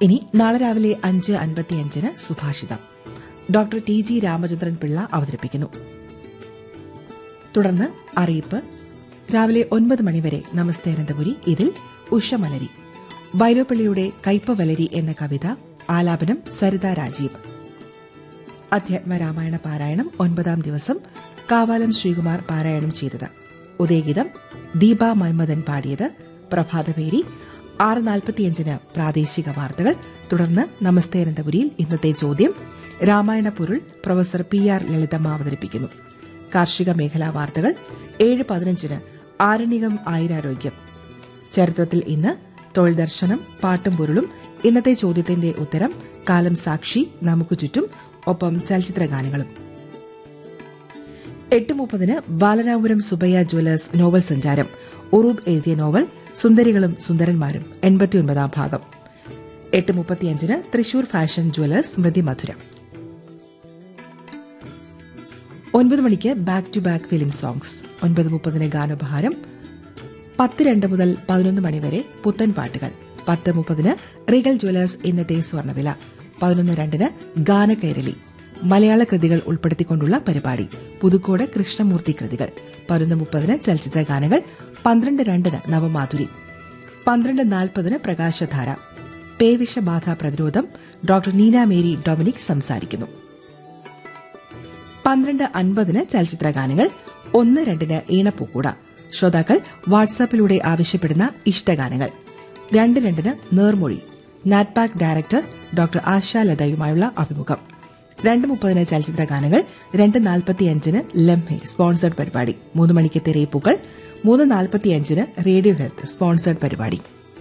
ഇനി നാളെ രാവിലെ 5:55 സുഭാഷിതം ഡോക്ടർ TG രാമചന്ദ്രൻ പിള്ള അവതരിപ്പിക്കുന്നു. തുടർന്ന് അറിയിപ്പ്. രാവിലെ 9 മണിവരെ നമസ്തേ അനന്തപുരി. ഇതിൽ ഉഷമലരി, വൈലോപ്പിള്ളിയുടെ കയ്പ വലരി എന്ന കവിത ആലാപനം സരിത രാജീവ്. അധ്യാത്മരാമായണ പാരായണം 9ാം ദിവസം കാവാലം ശ്രീകുമാർ പാരായണം ചെയ്തത്. ഉദയഗീതം ദീപ മന്മഥൻ പാടിയത്. പ്രഭാതപേരി 6:45 പ്രാദേശിക വാർത്തകൾ. തുടർന്ന് നമസ്തേ അനന്തപുരിയിൽ ഇന്നത്തെ ചോദ്യം. രാമായണ പൊരുൾ പ്രൊഫസർ PR ലളിതമ്മ അവതരിപ്പിക്കുന്നു. കാർഷിക മേഖലാ വാർത്തകൾ 7:15 ആരണ്യകം ആയുരാരോഗ്യം. ചരിത്രത്തിൽ ഇന്ന് തൊഴിൽ ദർശനം, പാട്ടും പൊരുളും, ഇന്നത്തെ ചോദ്യത്തിന്റെ ഉത്തരം, കാലം സാക്ഷി, നമുക്ക് ചുറ്റും, ഒപ്പം ചലച്ചിത്രഗാനങ്ങളും. 8:30 ബാലരാമപുരം സുബയ്യ ജ്വല്ലേഴ്സ് നോവൽ സഞ്ചാരം. ഉറൂബ് എഴുതിയ നോവൽ സുന്ദരികളും സുന്ദരന്മാരും 89ാം ഭാഗം. 8:35 തൃശൂർ ഫാഷൻ ജ്വല്ലേഴ്സ് സ്മൃതി മധുരം. 9 മണിക്ക് back to back film songs. 9:30 ഗാനോപഹാരം. 10:02 മുതൽ 11 മണിവരെ പുത്തൻ പാട്ടുകൾ. 10:30 റീഗൽ ജ്വല്ലേഴ്സ് ഇന്നത്തെ സ്വർണ്ണവില. 11:02 ഗാനകൈരളി, മലയാള കൃതികൾ ഉൾപ്പെടുത്തിക്കൊണ്ടുള്ള പരിപാടി. പുതുക്കോട് കൃഷ്ണമൂർത്തി കൃതികൾ. 11:30 ചലച്ചിത്ര ഗാനങ്ങൾ. 12:02 നവമാധുരി. 12:40 പ്രകാശധാര. പേവിഷബാധ പ്രതിരോധം ഡോക്ടർ നീന മേരി ഡൊമിനിക് സംസാരിക്കുന്നു. 12:50 ചലച്ചിത്ര ഗാനങ്ങൾ. 1:02 ഈണപ്പൂക്കൂട. ശ്രോതാക്കൾ വാട്സാപ്പിലൂടെ ആവശ്യപ്പെടുന്ന ഇഷ്ടഗാനങ്ങൾ. 2:02 നേർമൊഴി. നാറ്റ്പാക് ഡയറക്ടർ ഡോക്ടർ ആശാ ലതയുമായുള്ള അഭിമുഖം. 2:30 ചലച്ചിത്ര ഗാനങ്ങൾ. 2:45 ലംഹെ സ്പോൺസേഡ് പരിപാടി. 3 മണിക്ക് തെരയിപ്പൂക്കൾ. 3:45 റേഡിയോ ഹെൽത്ത് സ്പോൺസേഡ് പരിപാടി.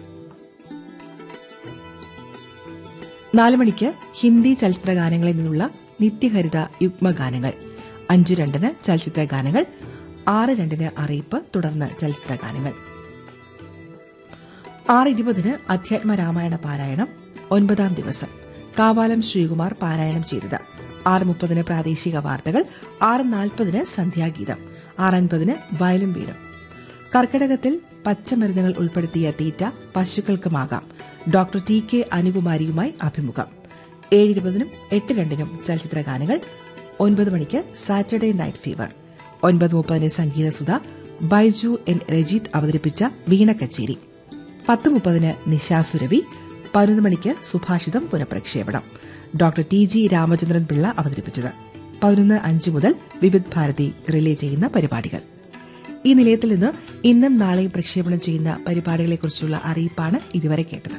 4 മണിക്ക് ഹിന്ദി ചലച്ചിത്ര ഗാനങ്ങളിൽ നിന്നുള്ള നിത്യഹരിത യുഗ്മഗാനങ്ങൾ. 5:02 ചലച്ചിത്ര ഗാനങ്ങൾ. 6:02 അറിയിപ്പ്. തുടർന്ന് ചലച്ചിത്ര ഗാനങ്ങൾ. 6:20 അധ്യാത്മരാമായണ പാരായണം 9ാം ദിവസം കാവാലം ശ്രീകുമാർ പാരായണം ചെയ്തത്. 6:30 പ്രാദേശിക വാർത്തകൾ. 6:40 സന്ധ്യാഗീതം. 6:50 വയലും വീടും. കർക്കിടകത്തിൽ പച്ചമരുന്നുകൾ ഉൾപ്പെടുത്തിയ തീറ്റ പശുക്കൾക്കുമാകാം. ഡോക്ടർ TK അനുകുമാരിയുമായി അഭിമുഖം. 7:20 8:02 ചലച്ചിത്ര ഗാനങ്ങൾ. 9 മണിക്ക് Saturday night fever. 9:30 സംഗീതസുധ. Baiju N Rajith അവതരിപ്പിച്ച വീണ കച്ചേരി. 10:30 നിശാസുരഭി. 11 മണിക്ക് സുഭാഷിതം പുനഃപ്രക്ഷേപണം. ഡോക്ടർ TG രാമചന്ദ്രൻ പിള്ള അവതരിപ്പിച്ചത്. 11:05 മുതൽ വിവിധ് ഭാരതി റിലേ ചെയ്യുന്ന പരിപാടികൾ. ഈ നിലയത്തിൽ നിന്ന് ഇന്നും നാളെയും പ്രക്ഷേപണം ചെയ്യുന്ന പരിപാടികളെക്കുറിച്ചുള്ള അറിയിപ്പാണ് ഇതുവരെ കേട്ടത്.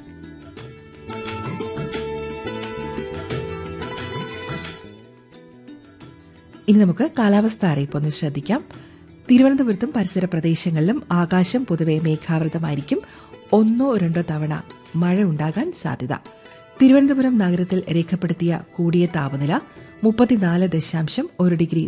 ഇനി നമുക്ക് കാലാവസ്ഥ അറിയിപ്പൊന്ന് ശ്രദ്ധിക്കാം. തിരുവനന്തപുരത്തും പരിസര പ്രദേശങ്ങളിലും ആകാശം പൊതുവെ മേഘാവൃതമായിരിക്കും. 1-2 തവണ മഴ ഉണ്ടാകാൻ സാധ്യത. തിരുവനന്തപുരം നഗരത്തിൽ രേഖപ്പെടുത്തിയ കൂടിയ താപനില 34.1 ഡിഗ്രി